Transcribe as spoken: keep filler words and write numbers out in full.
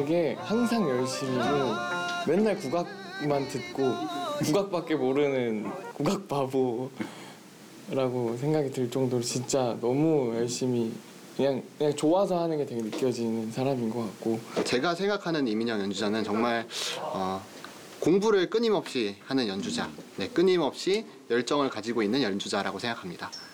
되게 항상 열심히고 맨날 국악만 듣고 국악밖에 모르는 국악 바보라고 생각이 들 정도로 진짜 너무 열심히 그냥, 그냥 좋아서 하는 게 되게 느껴지는 사람인 것 같고, 제가 생각하는 이민영 연주자는 정말 어, 공부를 끊임없이 하는 연주자, 네, 끊임없이 열정을 가지고 있는 연주자라고 생각합니다.